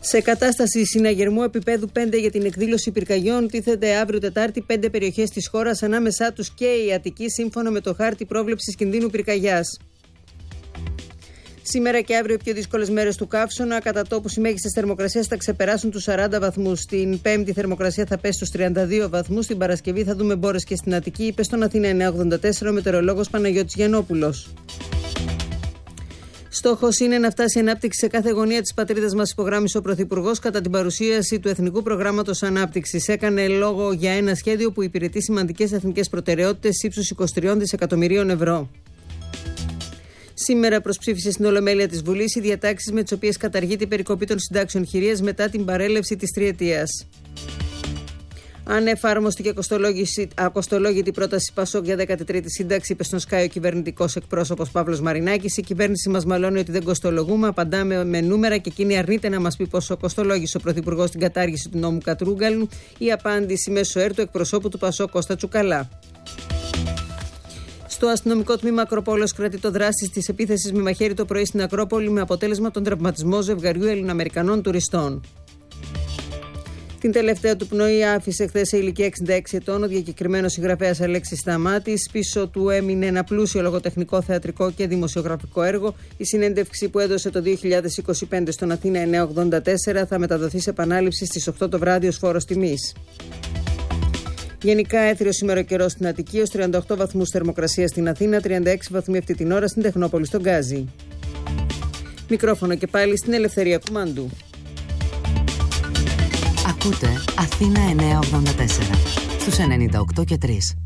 Σε κατάσταση συναγερμού επίπεδου 5 για την εκδήλωση πυρκαγιών τίθεται αύριο Τετάρτη 5 περιοχές της χώρας, ανάμεσά τους και η Αττική, σύμφωνα με το χάρτη πρόβλεψης κινδύνου πυρκαγιάς. Σήμερα και αύριο οι πιο δύσκολες μέρες του καύσωνα. Κατά τόπους οι μέγιστες θερμοκρασίες θα ξεπεράσουν τους 40 βαθμούς. Την Πέμπτη η θερμοκρασία θα πέσει στους 32 βαθμούς. Την Παρασκευή θα δούμε μπόρες και στην Αττική, είπε στον Αθήνα 984 ο μετεωρολόγος Παναγιώτης Γιαννόπουλος. Στόχος είναι να φτάσει η ανάπτυξη σε κάθε γωνία της πατρίδας μας, υπογράμμισε ο Πρωθυπουργός κατά την παρουσίαση του Εθνικού Προγράμματος Ανάπτυξης. Έκανε λόγο για ένα σχέδιο που υπηρετεί σημαντικές εθνικές προτεραιότητες ύψους 23 δισεκατομμυρίων ευρώ. Σήμερα προσψήφισε στην Ολομέλεια της Βουλής οι διατάξεις με τις οποίες καταργείται η περικοπή των συντάξεων χειρίας μετά την παρέλευση της τριετίας. Ανεφάρμοστη και ακοστολόγητη πρόταση Πασόκ για 13η σύνταξη, είπε στον Sky ο κυβερνητικός εκπρόσωπος Παύλος Μαρινάκης. Η κυβέρνηση μας μαλώνει ότι δεν κοστολογούμε, απαντάμε με νούμερα και εκείνη αρνείται να μας πει πόσο κοστολόγησε ο Πρωθυπουργός στην κατάργηση του νόμου Κατρούγκαλου. Η απάντηση μέσω του εκπροσώπου του Πασόκ Κώστα Τσουκαλά. Στο αστυνομικό τμήμα Ακροπόλεως κρατεί το δράστη της επίθεσης με μαχαίρι το πρωί στην Ακρόπολη, με αποτέλεσμα τον τραυματισμό ζευγαριού Ελληνοαμερικανών τουριστών. Την τελευταία του πνοή άφησε χθες σε ηλικία 66 ετών ο διακεκριμένος συγγραφέας Αλέξης Σταμάτης. Πίσω του έμεινε ένα πλούσιο λογοτεχνικό, θεατρικό και δημοσιογραφικό έργο. Η συνέντευξη που έδωσε το 2025 στον Αθήνα 984 θα μεταδοθεί σε επανάληψη στις 8 το βράδυ ως φόρος τιμής. Γενικά έθριο σήμερα ο καιρός στην Αττική, ως 38 βαθμούς θερμοκρασία στην Αθήνα, 36 βαθμοί αυτή την ώρα στην Τεχνόπολη στον Γκάζι. Μικρόφωνο και πάλι στην Ελευθερία Κουμάντου. Ακούτε Αθήνα 984 στους 98 και 3.